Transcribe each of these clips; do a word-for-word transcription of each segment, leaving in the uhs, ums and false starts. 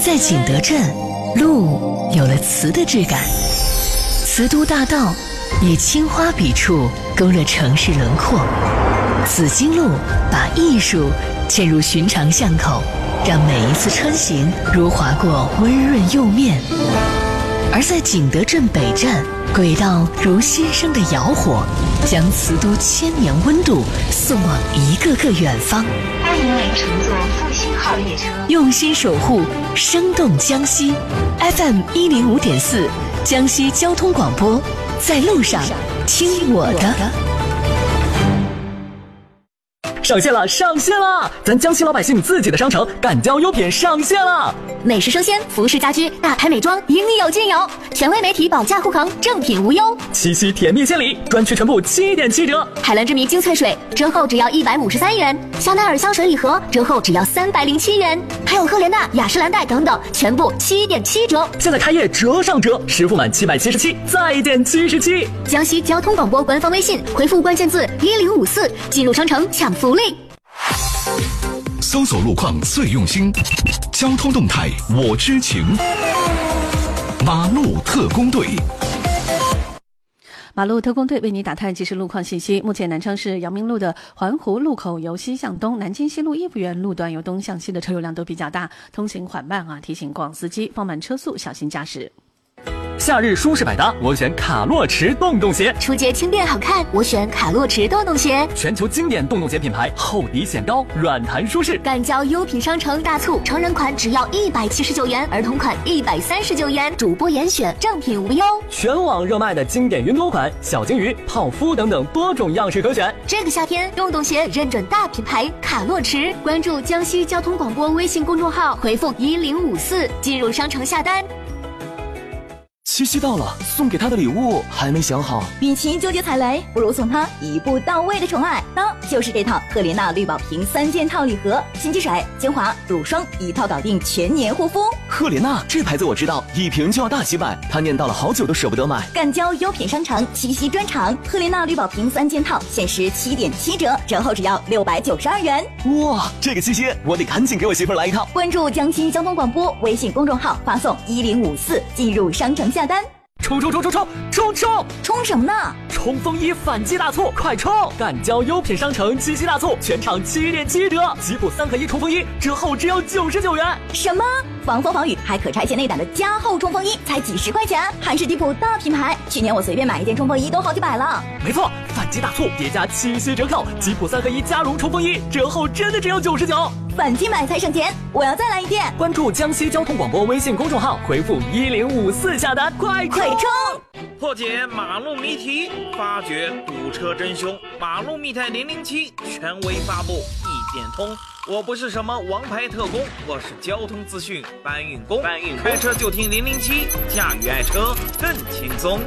在景德镇，路有了瓷的质感，瓷都大道以青花笔触勾勒城市轮廓，紫荆路把艺术嵌入寻常巷口，让每一次穿行如划过温润釉面。而在景德镇北站，轨道如新生的窑火，将瓷都千年温度送往一个个远方。 欢迎您乘坐复兴号列车， 用心守护生动江西。 F M 一零五点四，江西交通广播，在路上听我的。 上线了，上线了！咱江西老百姓自己的商城敢交优品上线了， 美食生鲜、服饰家居、大牌美妆，应有尽有。权威媒体保价护航，正品无忧。 七夕甜蜜献礼，专区全部七点七折。 海蓝之谜精粹水折后只要一百五十三元，香奈儿香水礼盒折后只要三百零七元，还有赫莲娜、雅诗兰黛等等，全部七点七折。 现在开业折上折，实付满七百七十七，再减七十七。 江西交通广播官方微信回复关键字一零五四，进入商城抢福利。 搜索路况最用心，交通动态我知情。马路特工队， 马路特工队为你打探即时路况信息。目前南昌市阳明路的环湖路口由西向东，南京西路颐府园路段由东向西的车流量都比较大，通行缓慢啊，提醒广司机放慢车速，小心驾驶。 夏日舒适百搭，我选卡洛驰洞洞鞋。 出街轻便好看，我选卡洛驰洞洞鞋。 全球经典洞洞鞋品牌，厚底显高，软弹舒适。 敢交优品商城大促，成人款只要一百七十九元，儿童款一百三十九元，主播严选，正品无忧。 全网热卖的经典云朵款、小金鱼、泡芙等等多种样式可选。 这个夏天，洞洞鞋认准大品牌卡洛驰。关注江西交通广播微信公众号，回复一零五四进入商城下单。 七夕到了，送给他的礼物还没想好。 与其纠结踩雷，不如送他一步到位的宠爱，那就是这套赫莲娜绿宝瓶三件套礼盒，洗洁水、精华、乳霜一套搞定，全年护肤。 赫莲娜这牌子我知道，一瓶就要大几百，他念叨了好久都舍不得买。 敢交优品商城七夕专场，赫莲娜绿宝瓶三件套限时七点七折，折后只要六百九十二元。 哇，这个七夕我得赶紧给我媳妇来一套。 关注江西交通广播微信公众号，发送一零五四进入商城下单。 冲冲冲冲冲冲冲冲什么呢？ 冲锋衣反击大促，快冲！敢交优品商城七夕大促，全场七点七折，吉普三合一冲锋衣折后只要九十九元。 什么？防风防雨还可拆卸内胆的加厚冲锋衣才几十块钱，还是迪普大品牌。去年我随便买一件冲锋衣都好几百了。 没错，反击大促叠加七夕折扣，吉普三合一加绒冲锋衣折后真的只有九十九。 反击买才省钱，我要再来一件。 关注江西交通广播微信公众号，回复一零五四下单，快快冲！ 破解马路谜题，发掘堵车真凶。马路密探零零七权威发布，一点通。我不是什么王牌特工，我是交通资讯搬运工。搬运开车就听零零七，驾驭爱车更轻松。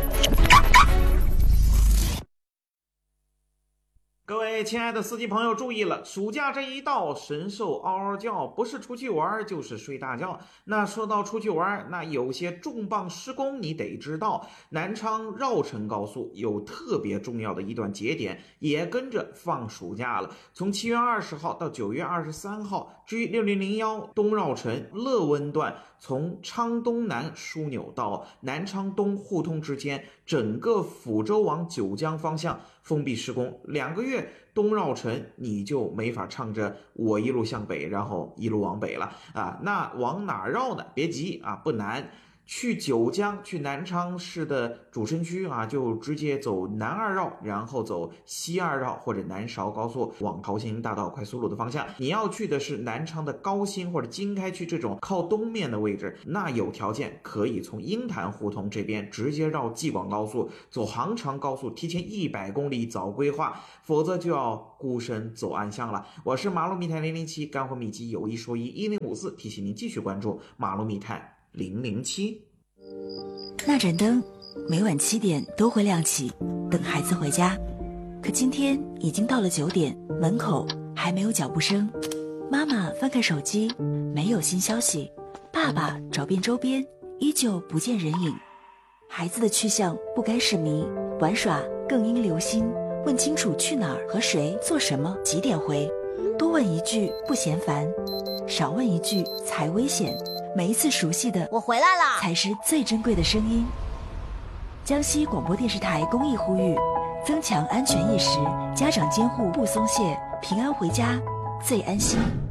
各位亲爱的司机朋友注意了，暑假这一到，神兽嗷嗷叫，不是出去玩就是睡大觉。那说到出去玩，那有些重磅施工你得知道。南昌绕城高速有特别重要的一段节点，也跟着放暑假了。从七月二十号到九月二十三号，G 六零零一东绕城乐温段，从昌东南枢纽到南昌东互通之间，整个抚州往九江方向封闭施工，两个月东绕城你就没法唱着我一路向北，然后一路往北了啊。那往哪绕呢？别急啊，不难。去九江，去南昌市的主城区啊，就直接走南二绕，然后走西二绕或者南韶高速往桃兴大道快速路的方向。你要去的是南昌的高新或者经开区这种靠东面的位置，那有条件可以从鹰潭胡同这边直接绕济广高速，走杭长高速，提前一百公里早规划，否则就要孤身走暗巷了。我是马路密探零零七，干货秘籍有一说一，一零五四提醒您继续关注马路密探零零七。 那盏灯每晚七点都会亮起，等孩子回家。可今天已经到了九点，门口还没有脚步声。妈妈翻看手机，没有新消息。爸爸找遍周边，依旧不见人影。孩子的去向不该是谜，玩耍更应留心，问清楚去哪儿和谁做什么几点回。 多问一句不嫌烦，少问一句才危险。每一次熟悉的我回来啦， 才是最珍贵的声音。江西广播电视台公益呼吁：增强安全意识，家长监护不松懈，平安回家最安心。